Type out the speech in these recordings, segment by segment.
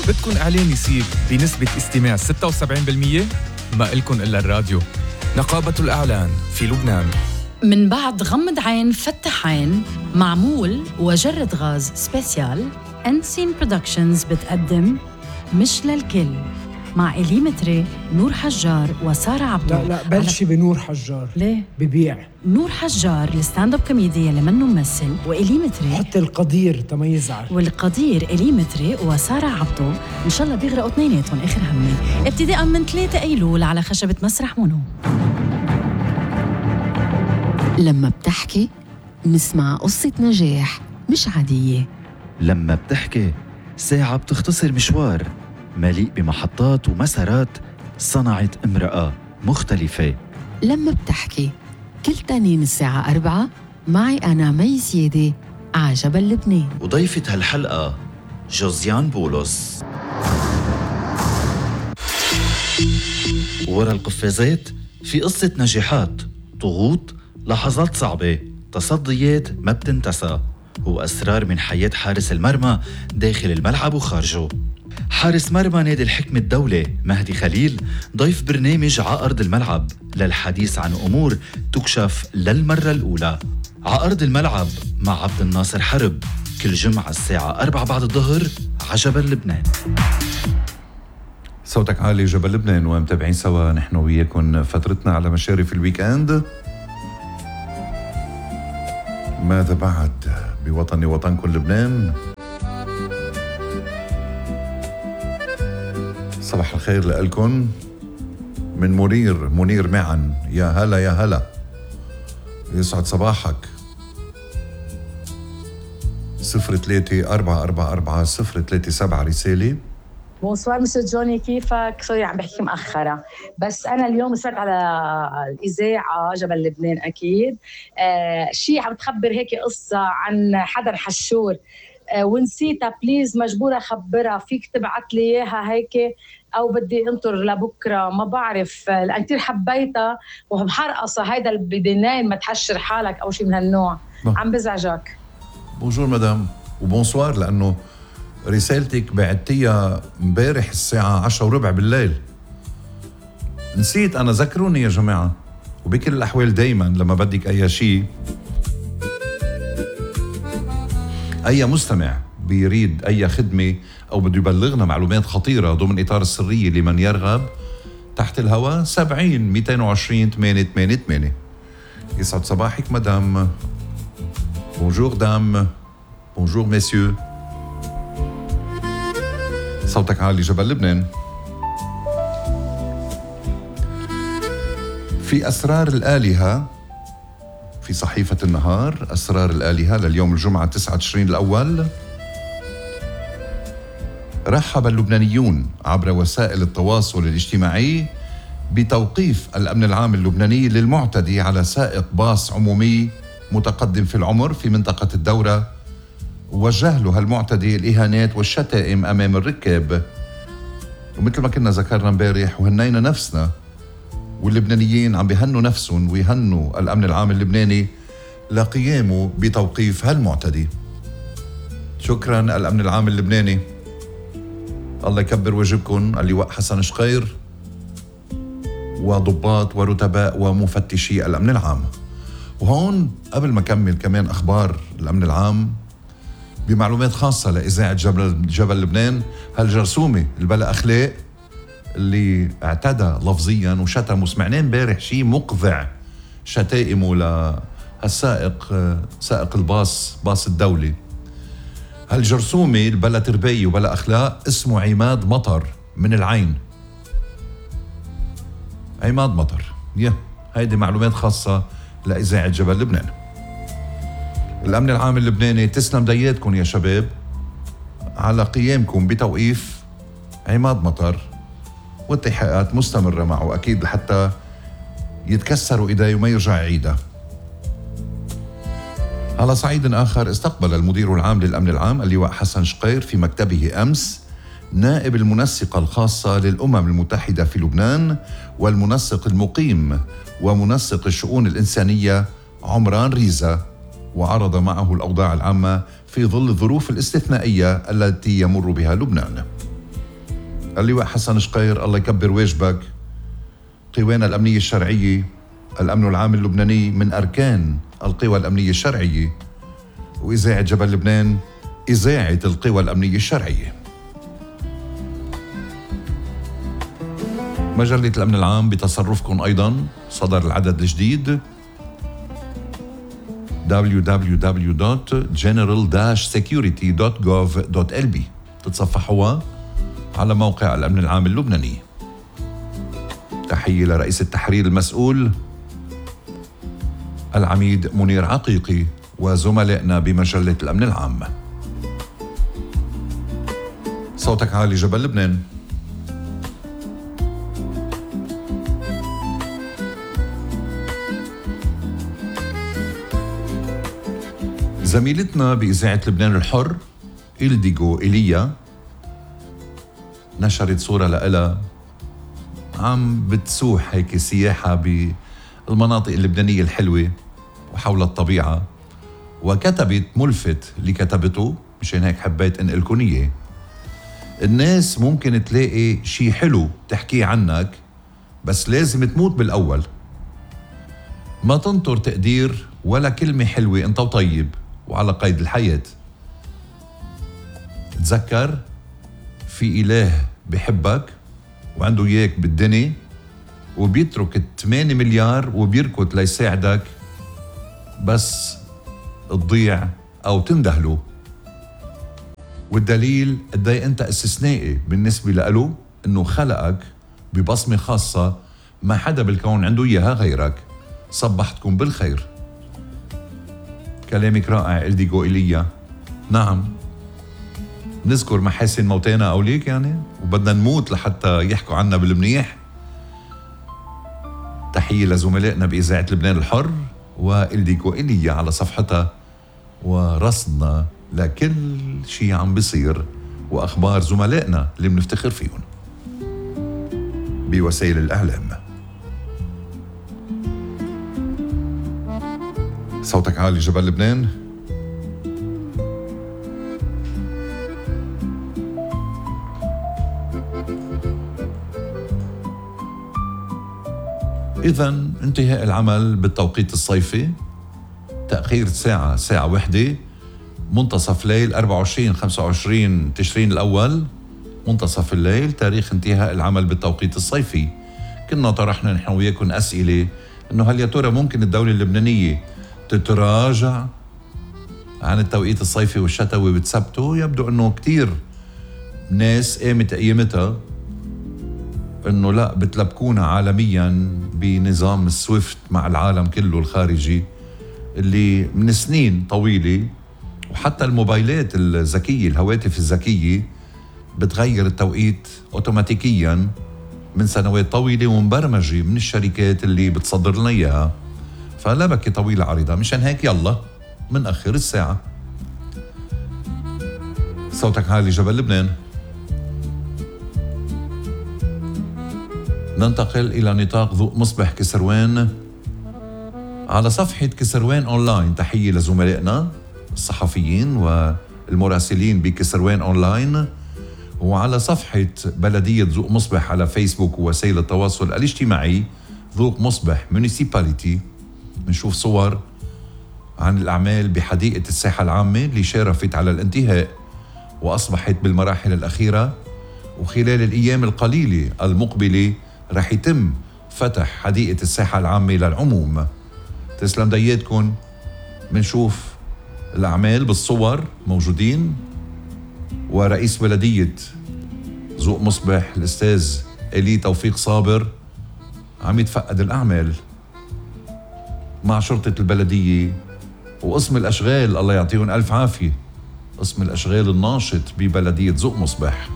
بدكن إعلان يصير بنسبة استماع 76%؟ ما إلكن إلا الراديو. نقابة الإعلان في لبنان. من بعد غمض عين فتح عين معمول وجرد غاز سبيسيال، أنسين برودكشنز بتقدم مش للكل مع إليمتري، نور حجار وسارة عبدو. لا بلشي بنور حجار. ليه؟ ببيع نور حجار الستاند اب كوميديا اللي منه ممثل، وإليمتري حتى القدير تميزعر، والقدير إليمتري وسارة عبدو إن شاء الله بيغرقوا اثنيناتهم آخر همي ابتداء من 3 أيلول على خشبة مسرح مونو. لما بتحكي نسمع قصة نجاح مش عادية. لما بتحكي ساعة بتختصر مشوار مليء بمحطات ومسارات صنعت امرأة مختلفة. لما بتحكي كل تانين الساعة 4 معي أنا مي سيدي عجبل لبنان، وضيفة هالحلقة جوزيان بولس. ورا القفازات في قصة نجاحات، ضغوط، لحظات صعبة، تصديات ما بتنتسى، وأسرار من حياة حارس المرمى داخل الملعب وخارجه. حارس مرمى نادي الحكمة الدولة مهدي خليل ضيف برنامج عأرض الملعب للحديث عن أمور تكشف للمرة الأولى. عأرض الملعب مع عبد الناصر حرب كل جمعة الساعة 4 بعد الظهر عجبل لبنان. صوتك عالي جبل لبنان، ومتابعين سوا نحن وياكم فترتنا على مشارف الويكاند. ماذا بعد بوطني وطنكم لبنان؟ صباح الخير لألكن من منير معا. يا هلا يا هلا، يسعد صباحك. 03-444-037 رسالة. بونسوار مسيو جوني، كيفك؟ سوري عم بحكي مأخرة، بس أنا اليوم سمعت على الإذاعة جبل لبنان أكيد شيء عم تخبر هيك قصة عن حدا حشور ونسيتها، بليز مجبورة أخبرها، فيك تبعت لي إياها هيك أو بدي انطر لبكرة، ما بعرف لأن كتير حبيتها وبحرقصة هيدا البدنين ما تحشر حالك أو شيء من هالنوع. عم بزعجك. بونجور مدام وبونسوار، لأنه رسالتك بعتيها امبارح الساعة 10:15 بالليل. نسيت أنا، ذكروني يا جماعة. وبكل الأحوال دايما لما بدك أي شيء، أي مستمع بيريد أي خدمة أو بده يبلغنا معلومات خطيرة ضمن إطار السرية لمن يرغب، تحت الهواء 70-220-888. يسعد صباحك مدام. بونجور دام، بونجور مسيو. صوتك عالي جبل لبنان. في أسرار الآلهة في صحيفة النهار، أسرار الآلهة لليوم الجمعة 9 تشرين الأول. رحب اللبنانيون عبر وسائل التواصل الاجتماعي بتوقيف الأمن العام اللبناني للمعتدي على سائق باص عمومي متقدم في العمر في منطقة الدورة، ووجه له المعتدي الإهانات والشتائم أمام الركاب. ومثل ما كنا ذكرنا امبارح وهنينا نفسنا، واللبنانيين عم بيهنوا نفسهم ويهنوا الأمن العام اللبناني لقيامه بتوقيف هالمعتدي. شكرا الأمن العام اللبناني، الله يكبر وجهكم. اللواء حسن شقير وضباط ورتباء ومفتشي الأمن العام. وهون قبل ما أكمل كمان أخبار الأمن العام بمعلومات خاصة لإذاعة جبل لبنان، هالجرثومة البلا أخلاق اللي اعتدى لفظيا وشتم، وسمعناه امبارح شيء مقذع شتائمه لهالسائق، سائق الباص، باص الدولي. هالجرثومة البلا تربية وبلا أخلاق اسمه عماد مطر من العين. عماد مطر، هيدي معلومات خاصة لإذاعة جبل لبنان. الأمن العام اللبناني تسلم دياتكم يا شباب على قيامكم بتوقيف عماد مطر، والتحقيقات مستمرة معه أكيد لحتى يتكسروا إيديه وما يرجع يعيدها. على صعيد آخر، استقبل المدير العام للأمن العام اللواء حسن شقير في مكتبه أمس نائب المنسقة الخاصة للأمم المتحدة في لبنان والمنسق المقيم ومنسق الشؤون الإنسانية عمران ريزا، وعرض معه الأوضاع العامة في ظل الظروف الاستثنائية التي يمر بها لبنان. اللواء حسن شقير الله يكبر واجبك. قوانا الأمنية الشرعية، الأمن العام اللبناني من أركان القوى الأمنية الشرعية، وإذاعة جبل لبنان إذاعة القوى الأمنية الشرعية. مجلة الأمن العام بتصرفكم أيضا صدر العدد الجديد www.general-security.gov.lb، تتصفحوها على موقع الأمن العام اللبناني. تحية لرئيس التحرير المسؤول العميد منير عقيقي وزملائنا بمجلة الأمن العام. صوتك عالي جبل لبنان. زميلتنا بإذاعة لبنان الحر إلديغو إيليا نشرت صورة لها عم بتسوح هيك سياحة بالمناطق اللبنانية الحلوة وحول الطبيعة، وكتبت ملفت اللي كتبته، مشان هيك حبيت انقلكن اياه. الناس ممكن تلاقي شي حلو تحكيه عنك، بس لازم تموت بالأول. ما تنطر تقدير ولا كلمة حلوة انت وطيب وعلى قيد الحياة. تذكر في إله بحبك وعنده إياك بالدنيا، وبيترك 8 مليار وبيركض ليساعدك بس تضيع أو تندهله. والدليل قدي أنت استثنائي بالنسبة له، إنه خلقك ببصمة خاصة ما حدا بالكون عنده إياها غيرك. صبحتكم بالخير. كلامك رائع إلديغو إيليا. نعم، نذكر محاسن موتانا أو ليك يعني، وبدنا نموت لحتى يحكوا عنا بالمنيح. تحية لزملائنا بإذاعة لبنان الحر وإلديغو إيليا على صفحتها، ورصدنا لكل شيء عم بيصير وأخبار زملائنا اللي بنفتخر فيهم بوسائل الإعلام. صوتك عالي جبل لبنان. إذن انتهاء العمل بالتوقيت الصيفي، تأخير ساعة واحدة، منتصف ليل 24-25 تشرين الأول، منتصف الليل تاريخ انتهاء العمل بالتوقيت الصيفي. كنا طرحنا نحن وياكم أسئلة إنه هل يا ترى ممكن الدولة اللبنانية تتراجع عن التوقيت الصيفي والشتوي بتثبته؟ يبدو إنه كتير ناس قامت قيمتها إنه لا، بتلبكونا عالميا بنظام السويفت مع العالم كله الخارجي اللي من سنين طويلة، وحتى الموبايلات الذكية، الهواتف الذكية بتغير التوقيت أوتوماتيكيا من سنوات طويلة ومبرمجة من الشركات اللي بتصدر لنا إياها. فلا بكي طويلة عريضة، مشان هيك يلا منأخر الساعة. صوتك عالي جبل لبنان. ننتقل إلى نطاق ضوء مصبح كسروان على صفحة كسروان أونلاين. تحية لزملائنا الصحفيين والمراسلين بكسروان أونلاين، وعلى صفحة بلدية ذوق مصبح على فيسبوك ووسائل التواصل الاجتماعي ذوق مصبح مونيسيباليتي. بنشوف صور عن الأعمال بحديقة الساحة العامة اللي شارفت على الانتهاء وأصبحت بالمراحل الأخيرة، وخلال الأيام القليلة المقبلة رح يتم فتح حديقة الساحة العامة للعموم. تسلم دياتكم. بنشوف الأعمال بالصور موجودين، ورئيس بلدية ذوق مصبح الأستاذ إلي توفيق صابر عم يتفقد الأعمال مع شرطة البلدية وقسم الأشغال، الله يعطيهم ألف عافية، قسم الأشغال الناشط ببلدية ذوق مصبح.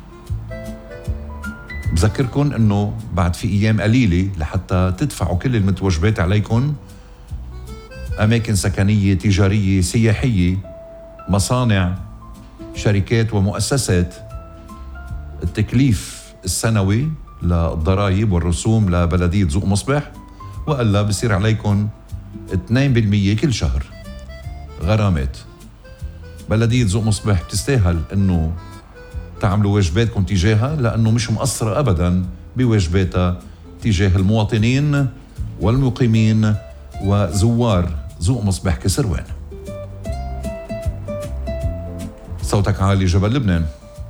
بذكركن أنه بعد في أيام قليلة لحتى تدفعوا كل المتوجبات عليكن، أماكن سكنية، تجارية، سياحية، مصانع، شركات ومؤسسات، التكليف السنوي للضرائب والرسوم لبلدية ذوق مصبح، وإلا بصير عليكم 2% كل شهر غرامات. بلدية ذوق مصبح بتستاهل إنه تعملوا واجباتكم تجاهها، لأنه مش مقصرة أبدا بواجباتها تجاه المواطنين والمقيمين وزوار ذوق مصباح كسروان. صوتك عالي جبل لبنان.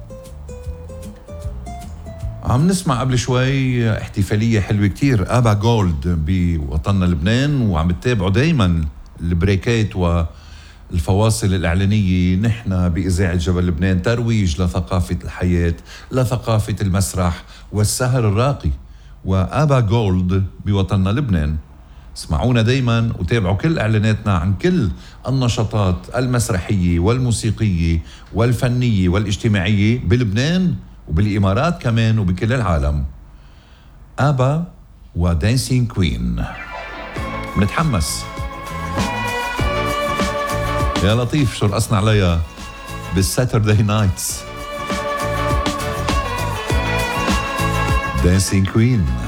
عم نسمع قبل شوي احتفالية حلوة كتير، آبا جولد بوطننا لبنان، وعم تتابعوا دايما البريكات والفواصل الإعلانية. نحن بإذاعة جبل لبنان ترويج لثقافة الحياة، لثقافة المسرح والسهر الراقي، وآبا جولد بوطننا لبنان. اسمعونا دايما وتابعوا كل إعلاناتنا عن كل النشاطات المسرحية والموسيقية والفنية والاجتماعية بلبنان وبالإمارات كمان وبكل العالم. آبا ودانسين كوين. منتحمس. يا لطيف شو رقصنا عليها بالساتردي نايتس. دانسين كوين.